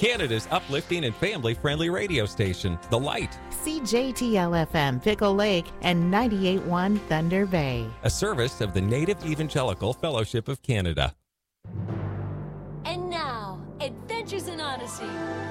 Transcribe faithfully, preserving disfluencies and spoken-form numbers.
Canada's uplifting and family-friendly radio station, The Light. C J T L F M Pickle Lake and ninety-eight point one Thunder Bay. A service of the Native Evangelical Fellowship of Canada. And now, Adventures in Odyssey.